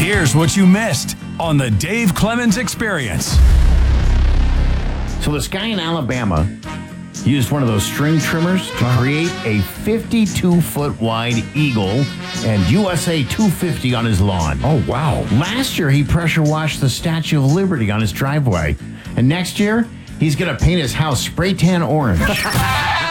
Here's what you missed on the Dave Clemens Experience. So this guy in Alabama used one of those string trimmers to create a 52-foot wide Eagle and USA 250 on his lawn. Oh, wow. Last year, he pressure washed the Statue of Liberty on his driveway. And next year, he's going to paint his house spray tan orange.